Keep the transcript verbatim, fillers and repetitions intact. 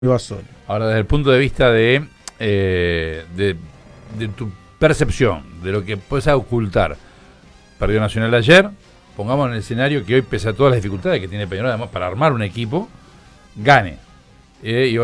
Iba solo. Ahora, desde el punto de vista de, eh, de, de tu percepción, de lo que puedes ocultar. Perdió Nacional ayer, pongamos en el escenario que hoy, pese a todas las dificultades que tiene Peñarol, además para armar un equipo, gane. Eh, y